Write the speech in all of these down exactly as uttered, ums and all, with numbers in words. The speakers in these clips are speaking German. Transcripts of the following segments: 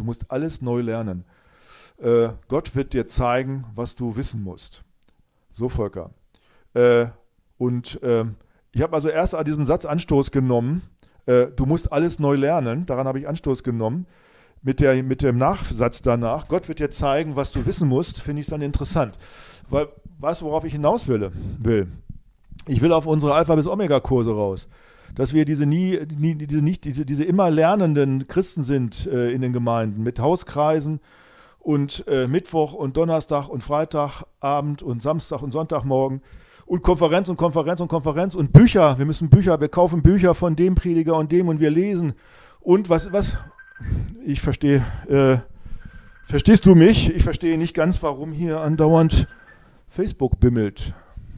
musst alles neu lernen. Äh, Gott wird dir zeigen, was du wissen musst. So, Volker. Äh, und äh, ich habe also erst an diesem Satz Anstoß genommen, äh, du musst alles neu lernen, daran habe ich Anstoß genommen. Mit, der, mit dem Nachsatz danach, Gott wird dir zeigen, was du wissen musst, finde ich es dann interessant. Weil, weißt du, worauf ich hinaus will? will? Ich will auf unsere Alpha- bis Omega-Kurse raus. Dass wir diese nie, nie diese nicht, diese, diese immer lernenden Christen sind äh, in den Gemeinden, mit Hauskreisen und äh, Mittwoch und Donnerstag und Freitagabend und Samstag und Sonntagmorgen und Konferenz und Konferenz und Konferenz und Bücher. Wir müssen Bücher, wir kaufen Bücher von dem Prediger und dem und wir lesen. Und was, was, ich verstehe, äh, verstehst du mich? Ich verstehe nicht ganz, warum hier andauernd Facebook bimmelt.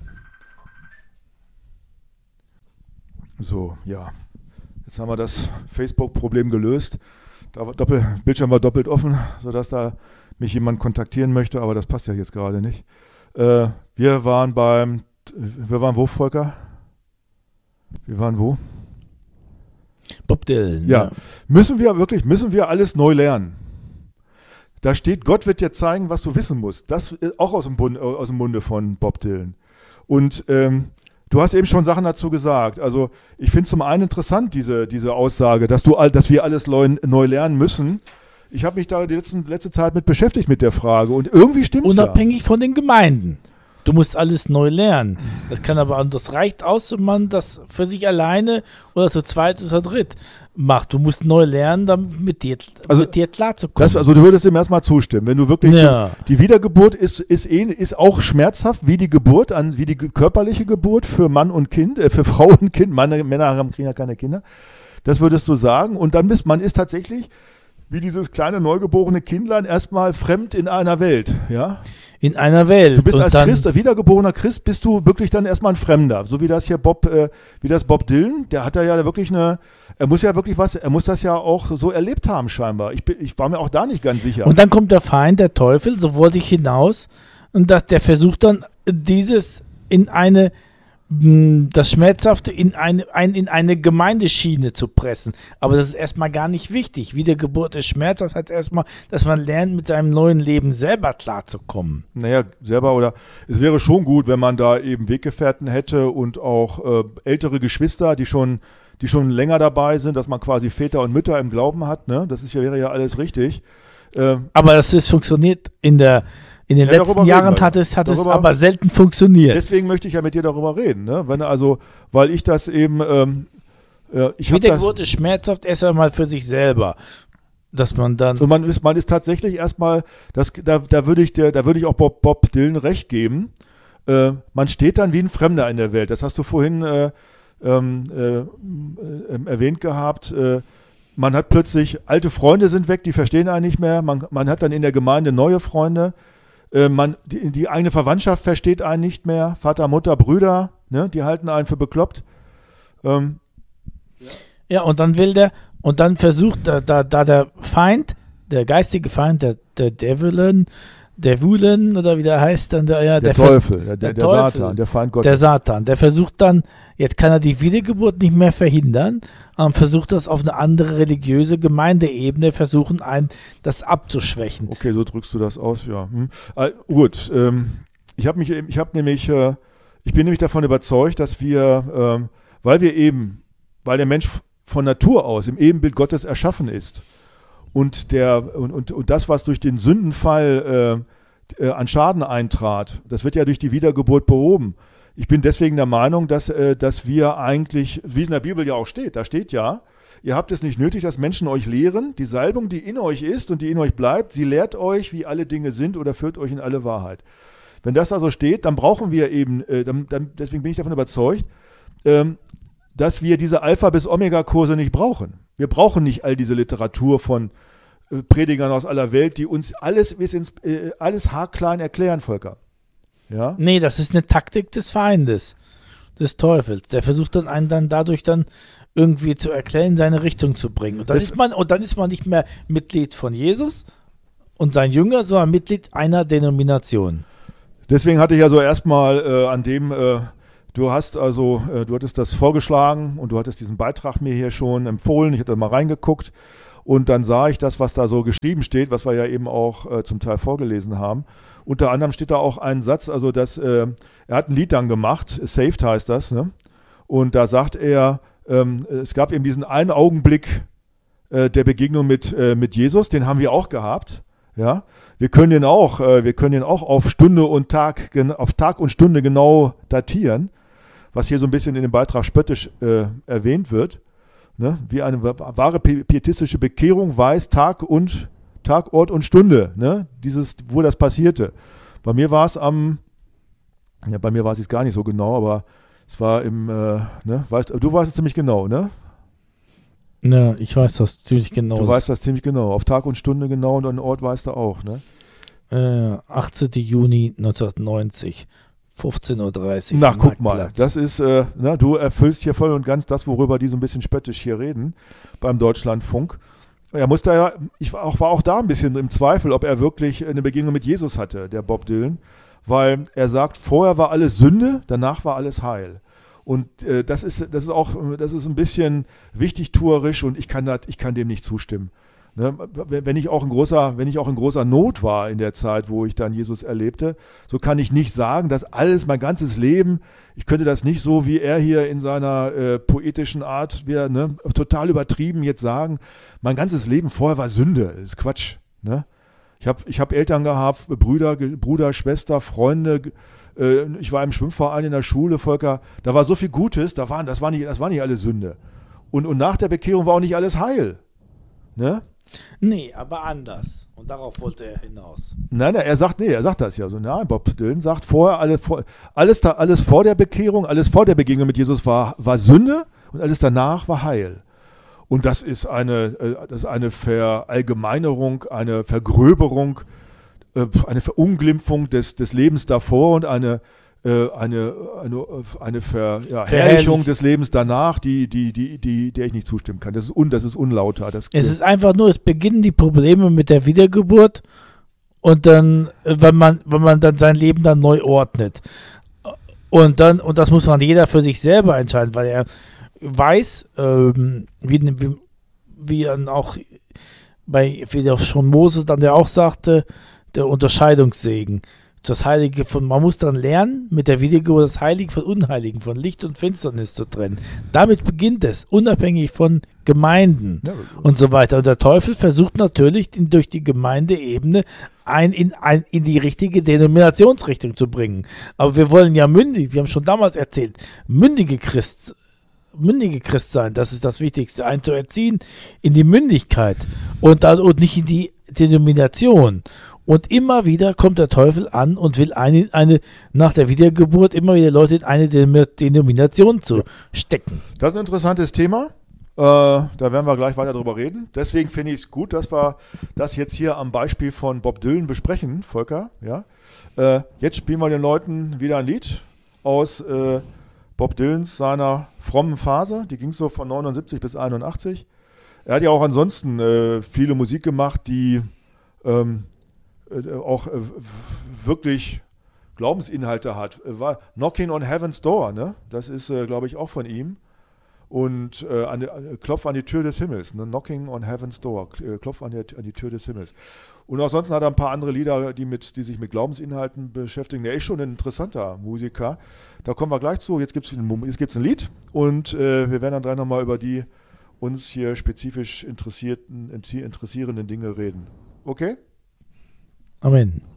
So, ja. Jetzt haben wir das Facebook-Problem gelöst. Da war Doppel, Bildschirm war doppelt offen, sodass da mich jemand kontaktieren möchte, aber das passt ja jetzt gerade nicht. Äh, wir waren beim, wir waren wo, Volker? Wir waren wo? Bob Dylan. Ja. ja. Müssen wir wirklich, müssen wir alles neu lernen? Da steht, Gott wird dir zeigen, was du wissen musst. Das ist auch aus dem, Bund, aus dem Munde von Bob Dylan. Und ähm, du hast eben schon Sachen dazu gesagt. Also ich finde zum einen interessant diese, diese Aussage, dass, du, dass wir alles neu, neu lernen müssen. Ich habe mich da die letzten, letzte Zeit mit beschäftigt mit der Frage und irgendwie stimmt es ja. Unabhängig von den Gemeinden. Du musst alles neu lernen. Das kann aber, das reicht aus, wenn man das für sich alleine oder zu zweit oder zu dritt macht. Du musst neu lernen, damit mit dir, also, mit dir klarzukommen. Das, also du würdest dem erstmal zustimmen, wenn du wirklich, ja. die, die Wiedergeburt ist, ist, ist auch schmerzhaft, wie die Geburt, an, wie die körperliche Geburt für Mann und Kind, äh, für Frau und Kind, Mann, Männer haben, kriegen ja keine Kinder. Das würdest du sagen und dann bist man ist tatsächlich wie dieses kleine neugeborene Kindlein erstmal fremd in einer Welt, ja? In einer Welt. Du bist und als dann, Christ, wiedergeborener Christ, bist du wirklich dann erstmal ein Fremder. So wie das hier Bob, äh, wie das Bob Dylan, der hat da ja wirklich eine, er muss ja wirklich was, er muss das ja auch so erlebt haben scheinbar. Ich, ich war mir auch da nicht ganz sicher. Und dann kommt der Feind, der Teufel, so wollte ich hinaus, und das, der versucht dann dieses in eine, das Schmerzhafte in eine, ein, in eine Gemeindeschiene zu pressen. Aber das ist erstmal gar nicht wichtig. Wiedergeburt ist schmerzhaft, heißt erstmal, dass man lernt, mit seinem neuen Leben selber klarzukommen. Naja, selber oder es wäre schon gut, wenn man da eben Weggefährten hätte und auch äh, ältere Geschwister, die schon, die schon länger dabei sind, dass man quasi Väter und Mütter im Glauben hat. Ne? Das ist ja, wäre ja alles richtig. Äh, Aber das ist funktioniert in der In den ja, letzten Jahren hat es, hat darüber, es aber selten funktioniert. Deswegen möchte ich ja mit dir darüber reden, ne? Wenn also, weil ich das eben, ähm, äh, ich habe das. Wiedergeburt ist schmerzhaft erst einmal für sich selber, dass man dann. Und man ist, man ist tatsächlich erstmal, das, da, da würde ich der, da würde ich auch Bob, Bob Dylan recht geben. Äh, man steht dann wie ein Fremder in der Welt. Das hast du vorhin äh, ähm, äh, äh, erwähnt gehabt. Äh, man hat plötzlich alte Freunde sind weg, die verstehen einen nicht mehr. Man, man hat dann in der Gemeinde neue Freunde. Äh, man, die, die eigene Verwandtschaft versteht einen nicht mehr, Vater, Mutter, Brüder, ne, die halten einen für bekloppt. Ähm, ja. ja, und dann will der, und dann versucht da, da, da der Feind, der geistige Feind, der, der Devilen, der Wulen, oder wie der heißt, dann der, ja, der, der Teufel, der, der, der Teufel, Satan, der Feind Gottes. Der Satan, der versucht dann, jetzt kann er die Wiedergeburt nicht mehr verhindern, und versucht das auf eine andere religiöse Gemeindeebene, versuchen einen, das abzuschwächen. Okay, so drückst du das aus, ja. Hm. Äh, gut, ähm, ich habe mich, ich habe nämlich, äh, ich bin nämlich davon überzeugt, dass wir, äh, weil wir eben, weil der Mensch von Natur aus im Ebenbild Gottes erschaffen ist und der und, und, und das, was durch den Sündenfall äh, äh, an Schaden eintrat, das wird ja durch die Wiedergeburt behoben. Ich bin deswegen der Meinung, dass, äh, dass wir eigentlich, wie es in der Bibel ja auch steht, da steht ja, ihr habt es nicht nötig, dass Menschen euch lehren, die Salbung, die in euch ist und die in euch bleibt, sie lehrt euch, wie alle Dinge sind oder führt euch in alle Wahrheit. Wenn das da so steht, dann brauchen wir eben, äh, dann, dann, deswegen bin ich davon überzeugt, ähm, dass wir diese Alpha- bis Omega-Kurse nicht brauchen. Wir brauchen nicht all diese Literatur von äh, Predigern aus aller Welt, die uns alles bis ins, äh, alles haarklein erklären, Volker. Ja? Nee, das ist eine Taktik des Feindes, des Teufels. Der versucht dann einen dann dadurch dann irgendwie zu erklären, in seine Richtung zu bringen. Und dann, ist man, und dann ist man nicht mehr Mitglied von Jesus und sein Jünger, sondern Mitglied einer Denomination. Deswegen hatte ich ja so erstmal äh, an dem, äh, du hast also, äh, du hattest das vorgeschlagen und du hattest diesen Beitrag mir hier schon empfohlen. Ich hatte mal reingeguckt Und dann sah ich das, was da so geschrieben steht, was wir ja eben auch äh, zum Teil vorgelesen haben. Unter anderem steht da auch ein Satz, also dass äh, er hat ein Lied dann gemacht, Saved heißt das, ne? Und da sagt er, ähm, es gab eben diesen einen Augenblick äh, der Begegnung mit, äh, mit Jesus, den haben wir auch gehabt. Ja, wir können den auch, äh, wir können den auch auf Stunde und Tag, gen- auf Tag und Stunde genau datieren, was hier so ein bisschen in dem Beitrag spöttisch äh, erwähnt wird. Ne? Wie eine wahre pietistische Bekehrung weiß Tag und Tag, Ort und Stunde, ne? Dieses, wo das passierte. Bei mir war es am, ja, bei mir war es jetzt gar nicht so genau, aber es war im, äh, ne, weißt, du weißt es ziemlich genau, ne? Ja, ich weiß das ziemlich genau. Du weißt das ziemlich genau. Auf Tag und Stunde genau und an den Ort weißt du auch, ne? Äh, achtzehnten Juni neunzehnhundertneunzig, fünfzehn Uhr dreißig. Na, guck mal, das ist, äh, na, du erfüllst hier voll und ganz das, worüber die so ein bisschen spöttisch hier reden beim Deutschlandfunk. Er musste ja, ich war auch, war auch da ein bisschen im Zweifel, ob er wirklich eine Begegnung mit Jesus hatte, der Bob Dylan, weil er sagt, vorher war alles Sünde, danach war alles Heil. Und äh, das ist, das ist auch, das ist ein bisschen wichtigtuerisch und ich kann das, ich kann dem nicht zustimmen. Ne? Wenn ich auch in großer, wenn ich auch in großer Not war in der Zeit, wo ich dann Jesus erlebte, so kann ich nicht sagen, dass alles, mein ganzes Leben, ich könnte das nicht so wie er hier in seiner äh, poetischen Art wieder, ne, total übertrieben jetzt sagen, mein ganzes Leben vorher war Sünde. Das ist Quatsch. Ne? Ich habe ich hab Eltern gehabt, Brüder, Bruder, Schwester, Freunde. Äh, ich war im Schwimmverein in der Schule, Volker. Da war so viel Gutes, da waren, das, war nicht, das war nicht alles Sünde. Und, und nach der Bekehrung war auch nicht alles Heil. Ne? Nee, aber anders. Und darauf wollte er hinaus. Nein, nein, er sagt, nee, er sagt das ja so. Nein, Bob Dylan sagt vorher, alle, vor, alles, da, alles vor der Bekehrung, alles vor der Begegnung mit Jesus war, war Sünde und alles danach war Heil. Und das ist eine, das ist eine Verallgemeinerung, eine Vergröberung, eine Verunglimpfung des, des Lebens davor und eine, eine, eine, eine Verherrlichung des Lebens danach, die, die, die, die, der ich nicht zustimmen kann. Das ist, un, das ist unlauter. Das, es ist einfach nur, es beginnen die Probleme mit der Wiedergeburt und dann, wenn man, wenn man dann sein Leben dann neu ordnet. Und dann, und das muss man jeder für sich selber entscheiden, weil er weiß, ähm, wie, wie, wie dann auch bei, wie schon Moses dann der auch sagte, der Unterscheidungssegen. Das Heilige von, man muss dann lernen, mit der Wiedergeburt das Heilige von Unheiligen, von Licht und Finsternis zu trennen. Damit beginnt es, unabhängig von Gemeinden ja, und so weiter. Und der Teufel versucht natürlich, ihn durch die Gemeindeebene ein, in, ein, in die richtige Denominationsrichtung zu bringen. Aber wir wollen ja mündig, wir haben schon damals erzählt, mündige Christ, mündige Christ sein, das ist das Wichtigste, einen zu erziehen in die Mündigkeit und, dann, und nicht in die Denomination. Und immer wieder kommt der Teufel an und will eine, eine nach der Wiedergeburt immer wieder Leute in eine Denomination zu stecken. Das ist ein interessantes Thema. Äh, da werden wir gleich weiter drüber reden. Deswegen finde ich es gut, dass wir das jetzt hier am Beispiel von Bob Dylan besprechen, Volker. Ja? Äh, jetzt spielen wir den Leuten wieder ein Lied aus äh, Bob Dylans seiner frommen Phase. Die ging so von neunundsiebzig bis einundachtzig. Er hat ja auch ansonsten äh, viele Musik gemacht, die ähm, auch äh, wirklich Glaubensinhalte hat. War Knocking on Heaven's Door, ne? Das ist, äh, glaube ich, auch von ihm. Und äh, an die, äh, Klopf an die Tür des Himmels, ne? Knocking on Heaven's Door, äh, Klopf an die, an die Tür des Himmels. Und ansonsten hat er ein paar andere Lieder, die, mit, die sich mit Glaubensinhalten beschäftigen. Der ist schon ein interessanter Musiker. Da kommen wir gleich zu. Jetzt gibt es ein Lied und äh, wir werden dann gleich nochmal über die uns hier spezifisch interessierten, interessierenden Dinge reden. Okay? Amen.